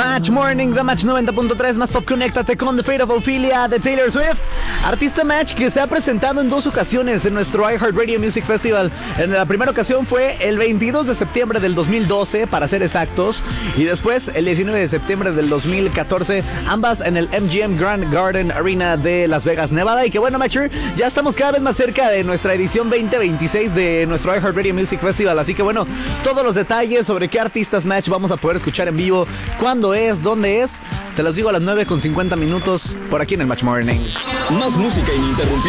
Match Morning, The Match 90.3, más pop, conéctate con The Fate of Ophelia de Taylor Swift. Artista Match que se ha presentado en 2 ocasiones en nuestro iHeartRadio Music Festival. En la primera ocasión fue el 22 de septiembre del 2012, para ser exactos, y después el 19 de septiembre del 2014, ambas en el MGM Grand Garden Arena de Las Vegas, Nevada. Y que bueno, Matcher, ya estamos cada vez más cerca de nuestra edición 2026 de nuestro iHeartRadio Music Festival. Así que bueno, todos los detalles sobre qué artistas Match vamos a poder escuchar en vivo, cuándo es, dónde es, te los digo a las 9:50 por aquí en el Match Morning. Más música ininterrumpida.